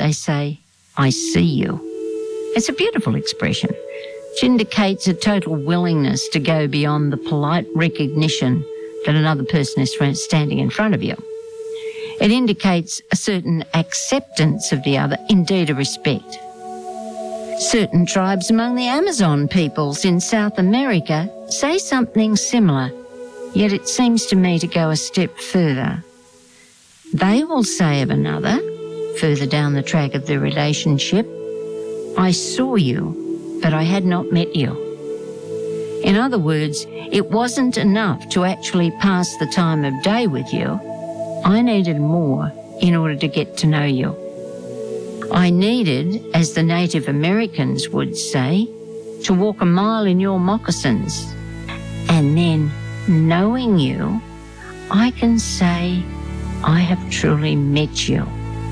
they say, "I see you." It's a beautiful expression, which indicates a total willingness to go beyond the polite recognition that another person is standing in front of you. It indicates a certain acceptance of the other, indeed a respect. Certain tribes among the Amazon peoples in South America say something similar, yet it seems to me to go a step further. They will say of another, further down the track of the relationship, "I saw you, but I had not met you." In other words, it wasn't enough to actually pass the time of day with you. I needed more in order to get to know you. I needed, as the Native Americans would say, to walk a mile in your moccasins. And then, knowing you, I can say, I have truly met you.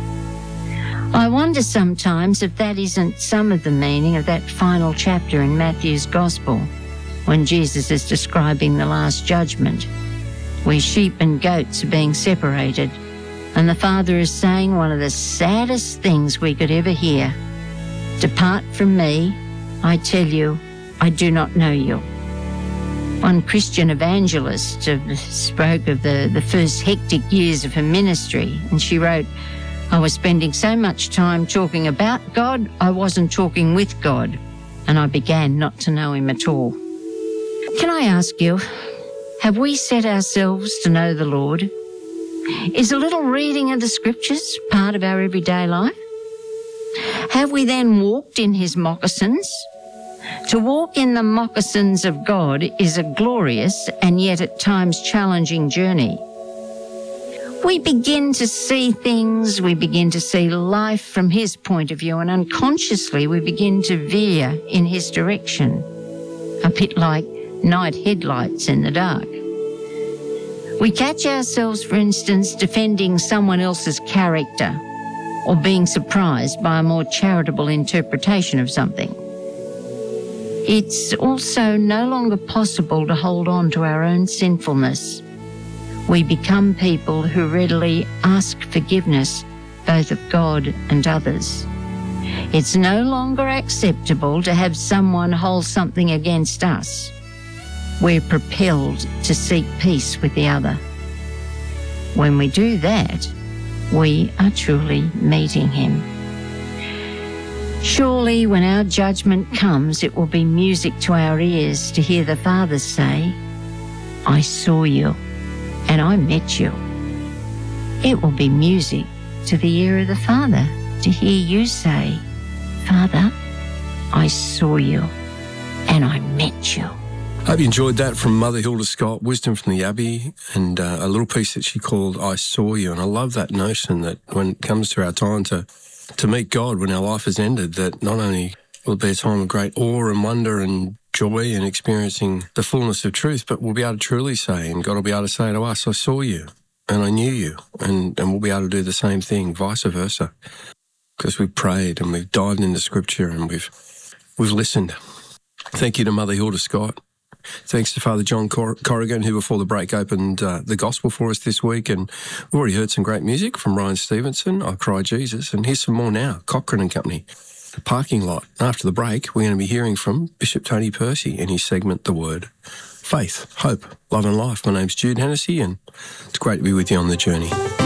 I wonder sometimes if that isn't some of the meaning of that final chapter in Matthew's Gospel, when Jesus is describing the Last Judgment, where sheep and goats are being separated, and the Father is saying one of the saddest things we could ever hear: "Depart from me, I tell you, I do not know you." One Christian evangelist spoke of the first hectic years of her ministry, and she wrote, "I was spending so much time talking about God, I wasn't talking with God, and I began not to know him at all." Can I ask you, have we set ourselves to know the Lord? Is a little reading of the Scriptures part of our everyday life? Have we then walked in his moccasins? To walk in the moccasins of God is a glorious and yet at times challenging journey. We begin to see things, we begin to see life from his point of view, and unconsciously we begin to veer in his direction, a bit like night headlights in the dark. We catch ourselves, for instance, defending someone else's character or being surprised by a more charitable interpretation of something. It's also no longer possible to hold on to our own sinfulness. We become people who readily ask forgiveness, both of God and others. It's no longer acceptable to have someone hold something against us. We're propelled to seek peace with the other. When we do that, we are truly meeting him. Surely when our judgment comes, it will be music to our ears to hear the Father say, "I saw you and I met you." It will be music to the ear of the Father to hear you say, "Father, I saw you and I met you." Hope you enjoyed that from Mother Hilda Scott, Wisdom from the Abbey, and a little piece that she called "I Saw You." And I love that notion that when it comes to our time to meet God, when our life has ended, that not only will it be a time of great awe and wonder and joy and experiencing the fullness of truth, but we'll be able to truly say, and God will be able to say to us, "I saw you and I knew you," and we'll be able to do the same thing, vice versa, because we've prayed and we've dived into Scripture and we've listened. Thank you to Mother Hilda Scott. Thanks to Father John Corrigan, who before the break opened the Gospel for us this week. And we've already heard some great music from Ryan Stevenson, "I Cry Jesus." And here's some more now, Cochrane and Company, "The Parking Lot." After the break, we're going to be hearing from Bishop Tony Percy in his segment, The Word. Faith, hope, love and life. My name's Jude Hennessy, and it's great to be with you on the journey.